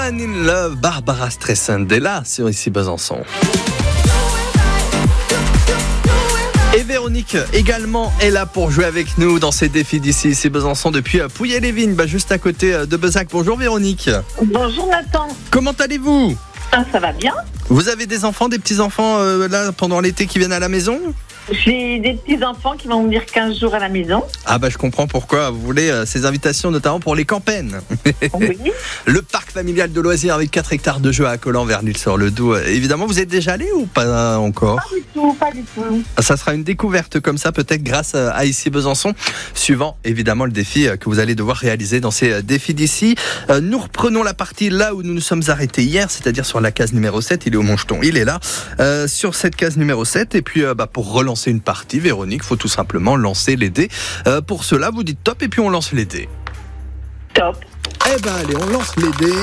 Man in Love, Barbara Streisand est là sur Ici Besançon. Et Véronique également est là pour jouer avec nous dans ces défis d'ici Ici Besançon depuis Pouilly-les-Vignes, juste à côté de Bezac. Bonjour Véronique. Bonjour Nathan. Comment allez-vous ? Ça va bien. Vous avez des enfants, des petits-enfants là pendant l'été qui viennent à la maison ? J'ai des petits-enfants qui vont venir 15 jours à la maison. Ah je comprends pourquoi vous voulez ces invitations, notamment pour les campagnes. Oui. Le parc familial de loisirs avec 4 hectares de jeux à Collan-Vernil-sur-le-Doubs. Évidemment, vous êtes déjà allé ou pas encore ? Pas du tout. Ça sera une découverte comme ça, peut-être grâce à Ici Besançon, suivant évidemment le défi que vous allez devoir réaliser dans ces défis d'ici. Nous reprenons la partie là où nous nous sommes arrêtés hier, c'est-à-dire sur la case numéro 7. Il est au Moncheton, il est là, sur cette case numéro 7. Et puis pour relancer une partie, Véronique, il faut tout simplement lancer les dés. Pour cela, vous dites top et puis on lance les dés. Top. Allez, on lance les dés.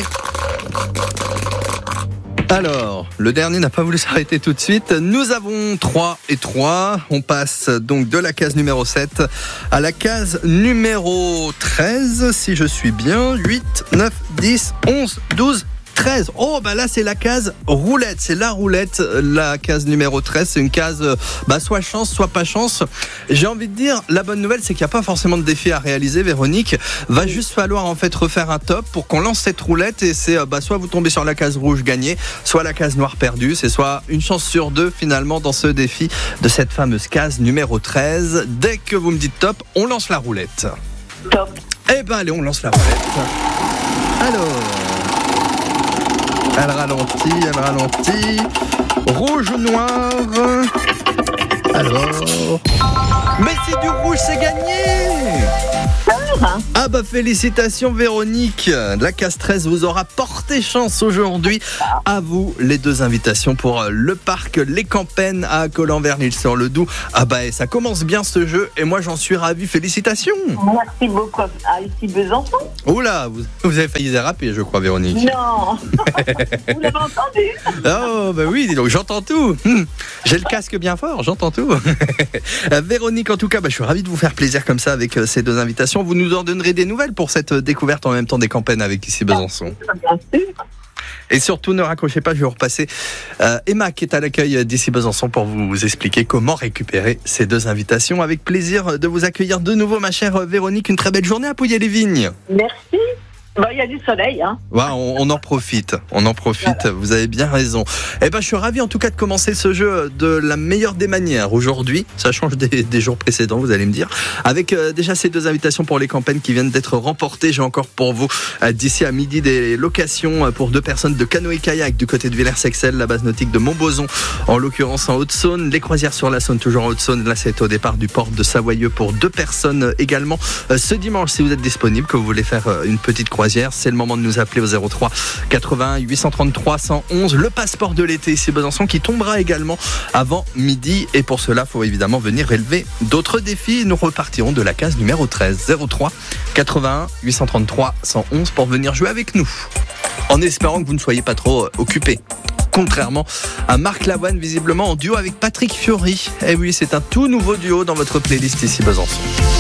Alors, le dernier n'a pas voulu s'arrêter tout de suite. Nous avons 3 et 3. On passe donc de la case numéro 7 à la case numéro 13, si je suis bien. 8, 9, 10, 11, 12, 13. Oh, là, c'est la case roulette. C'est la roulette, la case numéro 13. C'est une case, soit chance, soit pas chance. J'ai envie de dire, la bonne nouvelle, c'est qu'il n'y a pas forcément de défi à réaliser, Véronique. Va juste falloir, en fait, refaire un top pour qu'on lance cette roulette. Et c'est, soit vous tombez sur la case rouge gagnée, soit la case noire perdue. C'est soit une chance sur 2, finalement, dans ce défi de cette fameuse case numéro 13. Dès que vous me dites top, on lance la roulette. Top. Allez, on lance la roulette. Alors... Elle ralentit. Rouge ou noir ? Alors... Mais c'est du rouge, c'est gagné ! Félicitations Véronique. La case 13 vous aura porté chance aujourd'hui. À vous les 2 invitations pour le parc Les Campagnes à Collan-Vernil-sur-le-Doubs. Et ça commence bien ce jeu et moi j'en suis ravi. Félicitations. Merci beaucoup à Ici Besançon. Oula, vous avez failli déraper, je crois, Véronique. Non. Vous l'avez entendu ? Oh oui, dis donc, j'entends tout. J'ai le casque bien fort, j'entends tout. Véronique, en tout cas, je suis ravi de vous faire plaisir comme ça avec ces 2 invitations. Vous nous en donnerez des nouvelles pour cette découverte en même temps des campagnes avec Ici Besançon. Bien sûr. Et surtout, ne raccrochez pas, je vais repasser Emma qui est à l'accueil d'Ici Besançon pour vous expliquer comment récupérer ces 2 invitations. Avec plaisir de vous accueillir de nouveau, ma chère Véronique. Une très belle journée à Pouilly-les-Vignes. Merci. Il y a du soleil. On en profite. Voilà. Vous avez bien raison. Je suis ravi en tout cas de commencer ce jeu de la meilleure des manières aujourd'hui. Ça change des jours précédents, vous allez me dire. Avec déjà ces 2 invitations pour les campagnes qui viennent d'être remportées. J'ai encore pour vous d'ici à midi des locations pour 2 personnes de canoë-kayak du côté de Villers-Sexel, la base nautique de Montbozon, en l'occurrence en Haute-Saône. Les croisières sur la Saône, toujours en Haute-Saône. Là, c'est au départ du port de Savoyeux pour 2 personnes également. Ce dimanche, si vous êtes disponible, que vous voulez faire une petite croisière, c'est le moment de nous appeler au 03 81 833 111. Le passeport de l'été Ici Besançon qui tombera également avant midi. Et pour cela, il faut évidemment venir relever d'autres défis. Nous repartirons de la case numéro 13. 03 81 833 111 pour venir jouer avec nous. En espérant que vous ne soyez pas trop occupés. Contrairement à Marc Lavoine, visiblement en duo avec Patrick Fiori. Oui, c'est un tout nouveau duo dans votre playlist Ici Besançon.